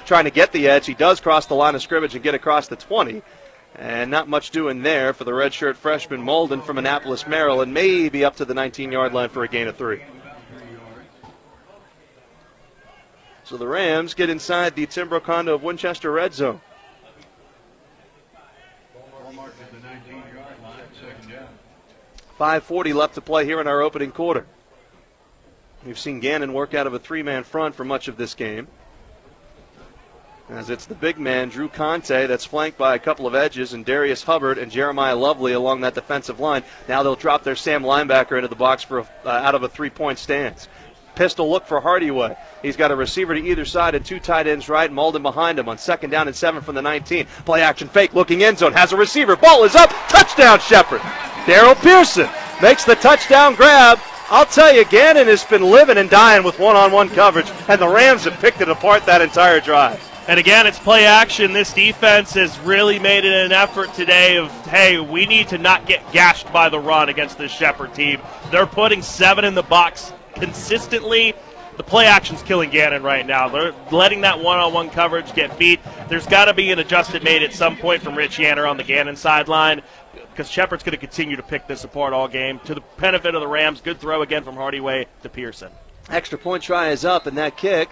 trying to get the edge. He does cross the line of scrimmage and get across the 20. And not much doing there for the redshirt freshman Molden from Annapolis, Maryland, maybe up to the 19-yard line for a gain of 3. So the Rams get inside the Timbro Condo of Winchester red zone. 5:40 left to play here in our opening quarter. We've seen Gannon work out of a 3-man front for much of this game, as it's the big man, Drew Conte, that's flanked by a couple of edges, and Darius Hubbard and Jeremiah Lovely along that defensive line. Now they'll drop their Sam linebacker into the box for out of a 3-point stance. Pistol look for Hardyway. He's got a receiver to either side and 2 tight ends right. Malden behind him on 2nd down and 7 from the 19. Play action fake, looking end zone, has a receiver. Ball is up. Touchdown, Shepherd. Darrell Pearson makes the touchdown grab. I'll tell you, Gannon has been living and dying with one-on-one coverage, and the Rams have picked it apart that entire drive. And again, it's play action. This defense has really made it an effort today of, hey, we need to not get gashed by the run against this Shepherd team. They're putting 7 in the box consistently. The play action's killing Gannon right now. They're letting that one-on-one coverage get beat. There's got to be an adjustment made at some point from Rich Yanner on the Gannon sideline, because Shepherd's going to continue to pick this apart all game. To the benefit of the Rams, good throw again from Hardyway to Pearson. Extra point try is up, and that kick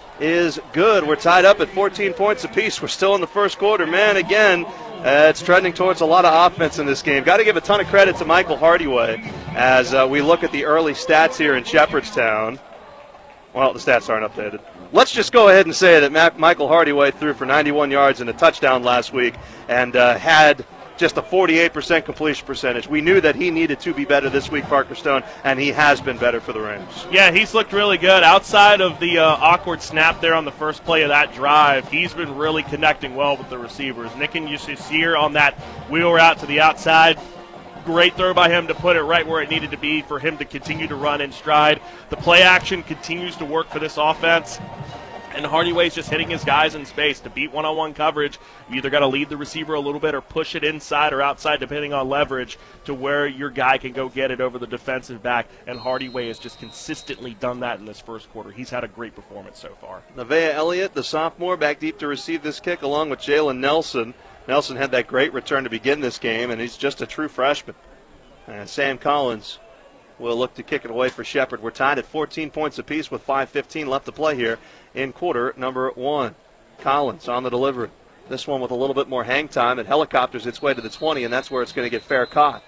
is good. We're tied up at 14 points apiece. We're still in the first quarter. Man, again, it's trending towards a lot of offense in this game. Got to give a ton of credit to Michael Hardyway as we look at the early stats here in Shepherdstown. Well, the stats aren't updated. Let's just go ahead and say that Michael Hardyway threw for 91 yards and a touchdown last week and had just a 48% completion percentage. We knew that he needed to be better this week, Parker Stone, and he has been better for the Rams. Yeah, he's looked really good. Outside of the awkward snap there on the first play of that drive, he's been really connecting well with the receivers. Nick and Yusir on that wheel route to the outside. Great throw by him to put it right where it needed to be for him to continue to run in stride. The play action continues to work for this offense. And Hardyway's just hitting his guys in space. To beat one-on-one coverage, you either got to lead the receiver a little bit or push it inside or outside, depending on leverage, to where your guy can go get it over the defensive back. And Hardyway has just consistently done that in this first quarter. He's had a great performance so far. Nevaeh Elliott, the sophomore, back deep to receive this kick, along with Jalen Nelson. Nelson had that great return to begin this game, and he's just a true freshman. And Sam Collins will look to kick it away for Shepherd. We're tied at 14 points apiece with 5:15 left to play here in quarter number 1. Collins on the delivery. This one with a little bit more hang time. It helicopters its way to the 20, and that's where it's going to get fair caught.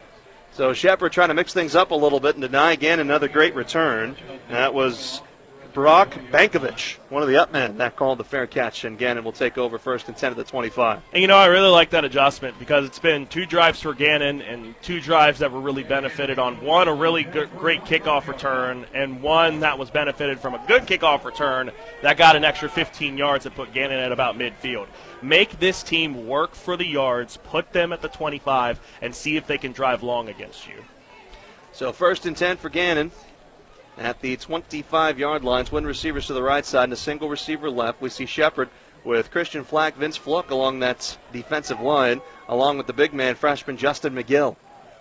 So Shepherd trying to mix things up a little bit and deny again another great return. That was Brock Bankovich, one of the up men, that called the fair catch, and Gannon will take over 1st and 10 at the 25. And, I really like that adjustment because it's been 2 drives for Gannon and 2 drives that were really benefited on. One, a really great kickoff return, and one that was benefited from a good kickoff return that got an extra 15 yards that put Gannon at about midfield. Make this team work for the yards, put them at the 25, and see if they can drive long against you. So 1st and 10 for Gannon. At the 25-yard line, twin receivers to the right side and a single receiver left. We see Shepherd with Christian Flack, Vince Fluck along that defensive line, along with the big man, freshman Justin McGill.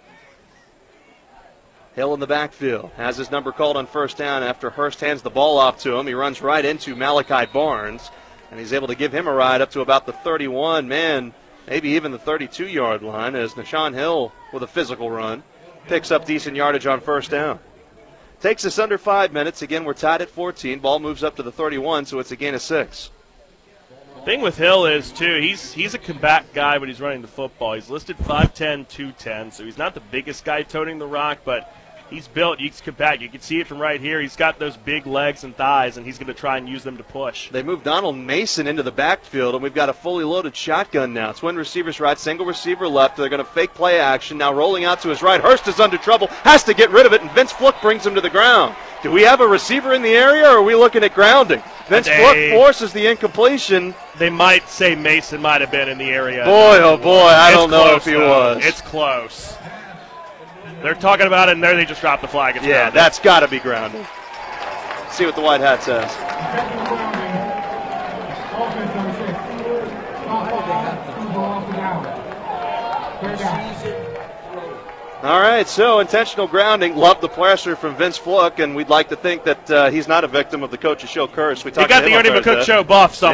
Hill in the backfield has his number called on 1st down after Hurst hands the ball off to him. He runs right into Malachi Barnes, and he's able to give him a ride up to about the 31, maybe even the 32-yard line, as Nashawn Hill, with a physical run, picks up decent yardage on 1st down. Takes us under 5 minutes. Again, we're tied at 14. Ball moves up to the 31, so it's a gain of 6. Thing with Hill is, too, he's a combat guy when he's running the football. He's listed 5'10", 210, so he's not the biggest guy toting the rock, but he's built. He's compact. You can see it from right here. He's got those big legs and thighs, and he's going to try and use them to push. They move Donald Mason into the backfield, and we've got a fully loaded shotgun now. Twin receivers right, single receiver left. They're going to fake play action. Now rolling out to his right. Hurst is under trouble, has to get rid of it, and Vince Fluck brings him to the ground. Do we have a receiver in the area, or are we looking at grounding? Vince Fluck forces the incompletion. They might say Mason might have been in the area. Boy, oh boy, I don't know if he was. It's close. They're talking about it, and there they just dropped the flag. It's grounded. That's got to be grounded. See what the white hat says. All right, so intentional grounding. Love the pressure from Vince Fluck, and we'd like to think that he's not a victim of the Coach's Show curse. We got the Ernie McCook Show buff somewhere.